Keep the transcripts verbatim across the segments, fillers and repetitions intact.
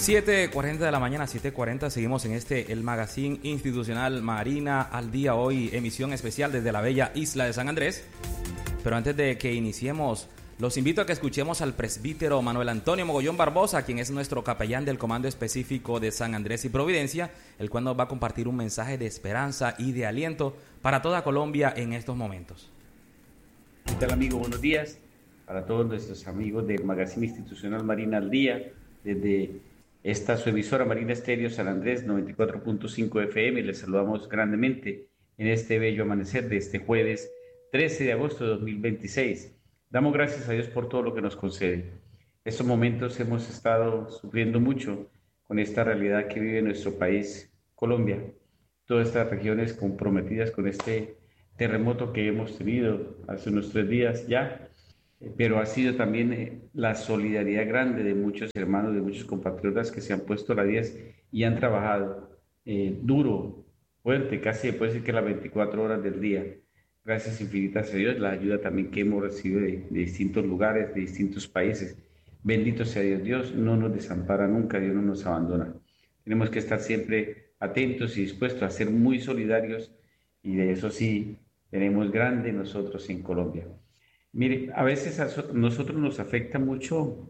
siete cuarenta de la mañana, siete cuarenta, seguimos en este, el magazine institucional Marina al Día, hoy emisión especial desde la bella isla de San Andrés. Pero antes de que iniciemos, los invito a que escuchemos al presbítero Manuel Antonio Mogollón Barbosa, quien es nuestro capellán del Comando Específico de San Andrés y Providencia, el cual nos va a compartir un mensaje de esperanza y de aliento para toda Colombia en estos momentos. ¿Qué tal, amigo? Buenos días para todos nuestros amigos del magazine institucional Marina al Día, desde esta su emisora Marina Estéreo San Andrés noventa y cuatro punto cinco F M. Les saludamos grandemente en este bello amanecer de este jueves trece de agosto de dos mil veintiséis. Damos gracias a Dios por todo lo que nos concede. Estos momentos hemos estado sufriendo mucho con esta realidad que vive nuestro país, Colombia. Todas estas regiones comprometidas con este terremoto que hemos tenido hace unos tres días ya, pero ha sido también la solidaridad grande de muchos hermanos, de muchos compatriotas que se han puesto a la diez y han trabajado eh, duro, fuerte, casi puede decir que las veinticuatro horas del día. Gracias infinitas a Dios, la ayuda también que hemos recibido de, de distintos lugares, de distintos países. Bendito sea Dios, Dios no nos desampara nunca, Dios no nos abandona. Tenemos que estar siempre atentos y dispuestos a ser muy solidarios, y de eso sí tenemos grande nosotros en Colombia. Mire, a veces a nosotros nos afecta mucho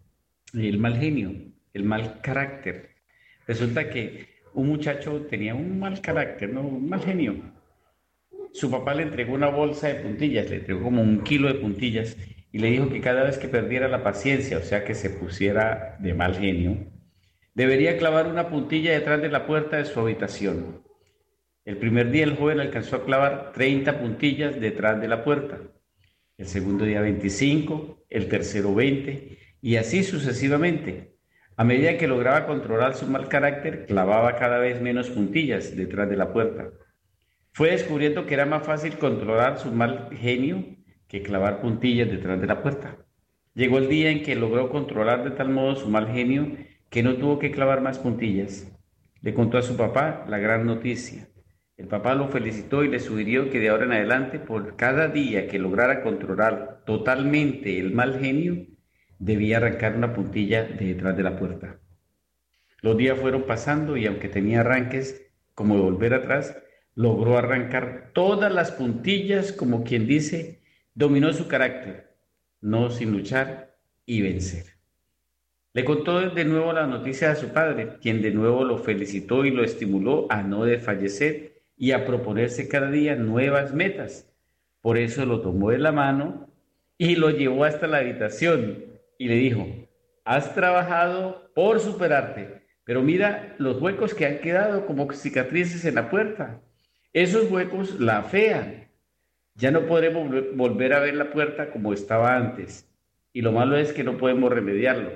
el mal genio, el mal carácter. Resulta que un muchacho tenía un mal carácter, ¿no? Un mal genio. Su papá le entregó una bolsa de puntillas, le entregó como un kilo de puntillas y le dijo que cada vez que perdiera la paciencia, o sea que se pusiera de mal genio, debería clavar una puntilla detrás de la puerta de su habitación. El primer día el joven alcanzó a clavar treinta puntillas detrás de la puerta. El segundo día veinticinco, el tercero veinte, y así sucesivamente. A medida que lograba controlar su mal carácter, clavaba cada vez menos puntillas detrás de la puerta. Fue descubriendo que era más fácil controlar su mal genio que clavar puntillas detrás de la puerta. Llegó el día en que logró controlar de tal modo su mal genio que no tuvo que clavar más puntillas. Le contó a su papá la gran noticia. El papá lo felicitó y le sugirió que de ahora en adelante, por cada día que lograra controlar totalmente el mal genio, debía arrancar una puntilla de detrás de la puerta. Los días fueron pasando y aunque tenía arranques como de volver atrás, logró arrancar todas las puntillas, como quien dice, dominó su carácter, no sin luchar y vencer. Le contó de nuevo la noticia a su padre, quien de nuevo lo felicitó y lo estimuló a no desfallecer y a proponerse cada día nuevas metas. Por eso lo tomó de la mano y lo llevó hasta la habitación y le dijo: has trabajado por superarte, pero mira los huecos que han quedado como cicatrices en la puerta. Esos huecos la afean. Ya no podremos volver a ver la puerta como estaba antes, y lo malo es que no podemos remediarlo.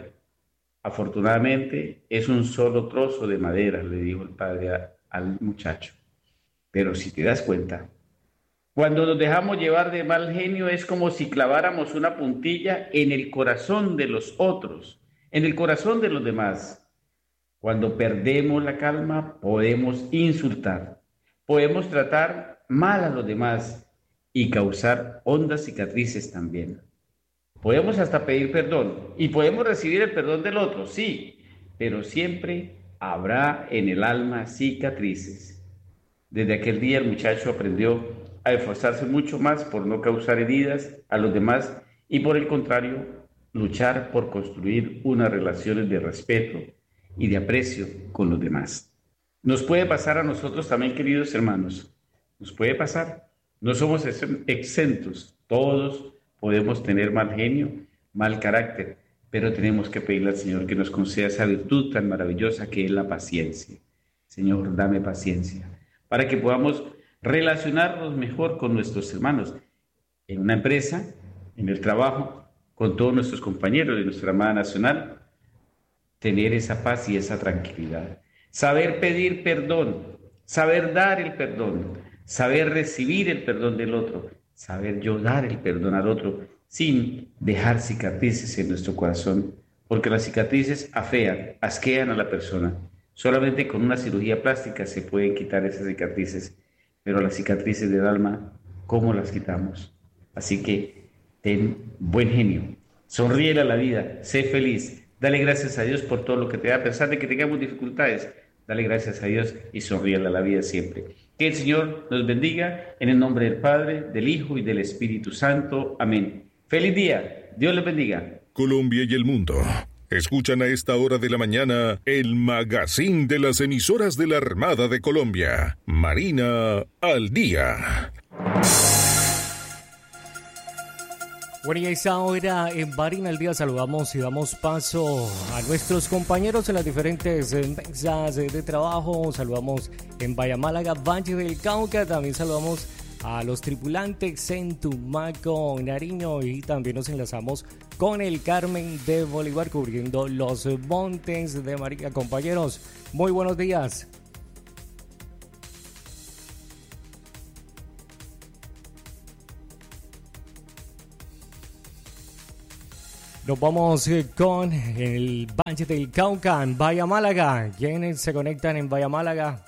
Afortunadamente es un solo trozo de madera, le dijo el padre a, al muchacho. Pero si te das cuenta, cuando nos dejamos llevar de mal genio es como si claváramos una puntilla en el corazón de los otros, en el corazón de los demás. Cuando perdemos la calma, podemos insultar, podemos tratar mal a los demás y causar hondas cicatrices también. Podemos hasta pedir perdón y podemos recibir el perdón del otro, sí, pero siempre habrá en el alma cicatrices. Desde aquel día el muchacho aprendió a esforzarse mucho más por no causar heridas a los demás y, por el contrario, luchar por construir unas relaciones de respeto y de aprecio con los demás. Nos puede pasar a nosotros también, queridos hermanos, nos puede pasar. No somos exentos, todos podemos tener mal genio, mal carácter, pero tenemos que pedirle al Señor que nos conceda esa virtud tan maravillosa que es la paciencia. Señor, dame paciencia, para que podamos relacionarnos mejor con nuestros hermanos en una empresa, en el trabajo, con todos nuestros compañeros de nuestra Armada Nacional, tener esa paz y esa tranquilidad. Saber pedir perdón, saber dar el perdón, saber recibir el perdón del otro, saber yo dar el perdón al otro, sin dejar cicatrices en nuestro corazón, porque las cicatrices afean, asquean a la persona. Solamente con una cirugía plástica se pueden quitar esas cicatrices, pero las cicatrices del alma, ¿cómo las quitamos? Así que ten buen genio, sonríele a la vida, sé feliz, Dale gracias a Dios por todo lo que te da, a pesar de que tengamos dificultades. Dale gracias a Dios y sonríele a la vida siempre. Que el Señor nos bendiga en el nombre del Padre, del Hijo y del Espíritu Santo. Amén. Feliz día. Dios les bendiga. Colombia y el mundo escuchan a esta hora de la mañana el magazine de las emisoras de la Armada de Colombia. Marina al Día. Bueno, y a esta hora en Marina al Día saludamos y damos paso a nuestros compañeros en las diferentes mesas de trabajo. Saludamos en Bahía Málaga, Valle del Cauca. También saludamos a los tripulantes en Tumaco, Nariño, y también nos enlazamos con el Carmen de Bolívar cubriendo los montes de María. Compañeros, muy buenos días. Nos vamos con el Valle del Cauca, en Bahía Málaga. ¿Quiénes se conectan en Bahía Málaga?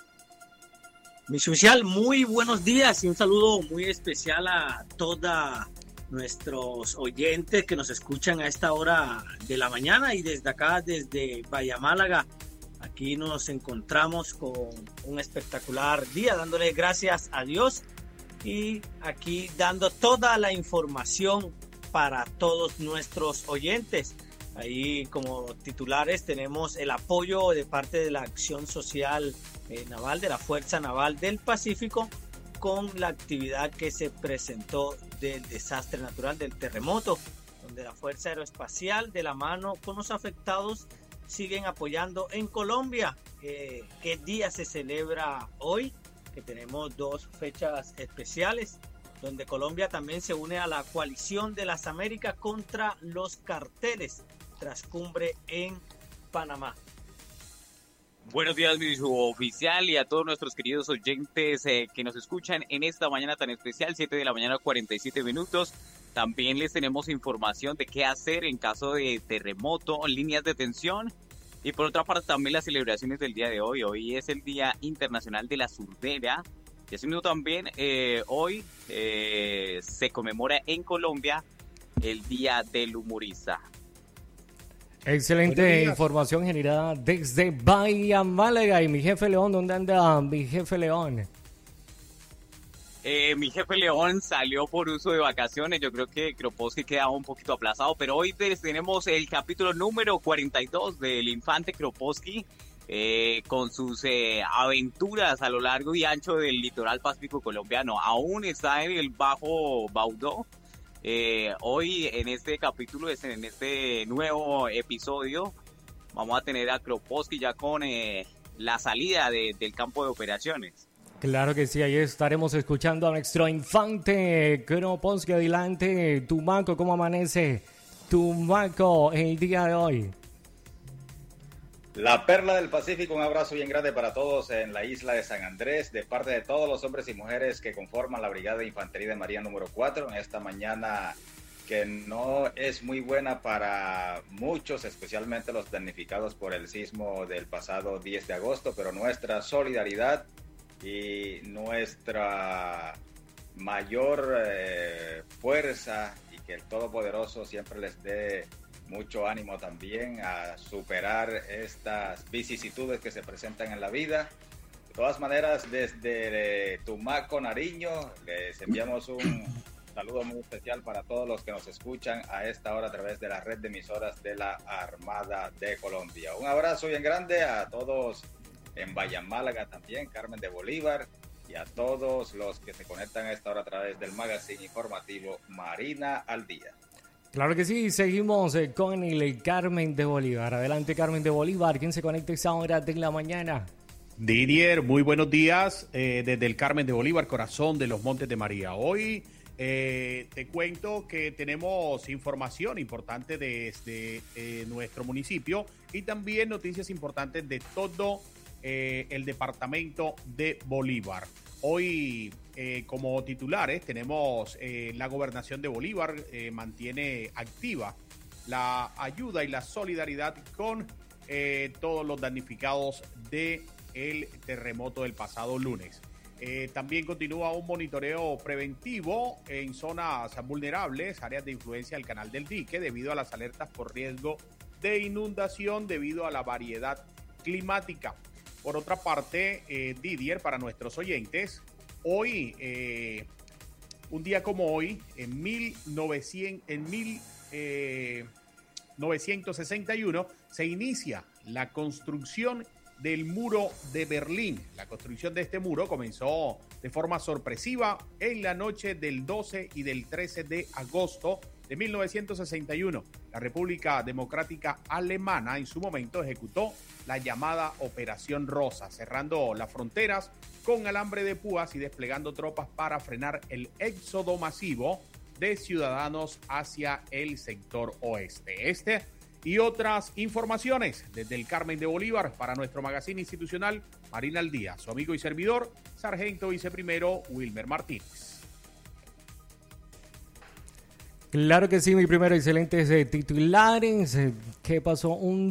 Mi social, muy buenos días y un saludo muy especial a todos nuestros oyentes que nos escuchan a esta hora de la mañana, y desde acá, desde Bahía Málaga, aquí nos encontramos con un espectacular día, dándole gracias a Dios y aquí dando toda la información para todos nuestros oyentes. Ahí como titulares tenemos el apoyo de parte de la Acción Social eh, Naval de la Fuerza Naval del Pacífico con la actividad que se presentó del desastre natural del terremoto, donde la Fuerza Aeroespacial de la mano con los afectados siguen apoyando en Colombia. Eh, ¿Qué día se celebra hoy? Que tenemos dos fechas especiales, donde Colombia también se une a la coalición de las Américas contra los carteles, tras cumbre en Panamá. Buenos días, mi suboficial, y a todos nuestros queridos oyentes eh, que nos escuchan en esta mañana tan especial, siete de la mañana, cuarenta y siete minutos. También les tenemos información de qué hacer en caso de terremoto, líneas de tensión. Y por otra parte también las celebraciones del día de hoy. Hoy es el Día Internacional de la Surdera. Y asimismo también eh, hoy eh, se conmemora en Colombia el Día del Humorista. Excelente información generada desde Bahía Málaga. Y mi jefe León, ¿dónde anda mi jefe León? Eh, mi jefe León salió por uso de vacaciones. Yo creo que Kroposki queda un poquito aplazado, pero hoy tenemos el capítulo número cuarenta y dos del Infante Kroposki. Eh, con sus eh, aventuras a lo largo y ancho del litoral pacífico colombiano. Aún está en el Bajo Baudó. Eh, hoy en este capítulo, en este nuevo episodio, vamos a tener a Kroposki ya con eh, la salida de, del campo de operaciones. Claro que sí, ahí estaremos escuchando a nuestro infante Kroposki. Adelante, Tumaco, ¿cómo amanece Tumaco el día de hoy? La perla del Pacífico, un abrazo bien grande para todos en la isla de San Andrés, de parte de todos los hombres y mujeres que conforman la Brigada de Infantería de Marina número cuatro, en esta mañana que no es muy buena para muchos, especialmente los damnificados por el sismo del pasado diez de agosto, pero nuestra solidaridad y nuestra mayor eh, fuerza, y que el Todopoderoso siempre les dé mucho ánimo también a superar estas vicisitudes que se presentan en la vida. De todas maneras, desde Tumaco, Nariño, les enviamos un saludo muy especial para todos los que nos escuchan a esta hora a través de la red de emisoras de la Armada de Colombia. Un abrazo bien grande a todos en Bahía Málaga también, Carmen de Bolívar, y a todos los que se conectan a esta hora a través del magazine informativo Marina al Día. Claro que sí, seguimos eh, con el Carmen de Bolívar. Adelante, Carmen de Bolívar. ¿Quién se conecta a esa hora de la mañana? Didier, muy buenos días eh, desde el Carmen de Bolívar, corazón de los Montes de María. Hoy eh, te cuento que tenemos información importante desde eh, nuestro municipio y también noticias importantes de todo eh, el departamento de Bolívar. Hoy, eh, como titulares, tenemos eh, la gobernación de Bolívar eh, mantiene activa la ayuda y la solidaridad con eh, todos los damnificados del terremoto del pasado lunes. Eh, también continúa un monitoreo preventivo en zonas vulnerables, áreas de influencia del Canal del Dique, debido a las alertas por riesgo de inundación debido a la variedad climática. Por otra parte, eh, Didier, para nuestros oyentes, hoy, eh, un día como hoy, en mil novecientos, en mil novecientos sesenta y uno, se inicia la construcción del muro de Berlín. La construcción de este muro comenzó de forma sorpresiva en la noche del doce y del trece de agosto de mil novecientos sesenta y uno. La República Democrática Alemana en su momento ejecutó la llamada Operación Rosa, cerrando las fronteras con alambre de púas y desplegando tropas para frenar el éxodo masivo de ciudadanos hacia el sector oeste. Este y otras informaciones desde el Carmen de Bolívar para nuestro magazine institucional Marina al Día. Su amigo y servidor, Sargento Viceprimero Wilmer Martínez. Claro que sí, mi primero, excelentes eh, titulares. Eh, ¿Qué pasó? Un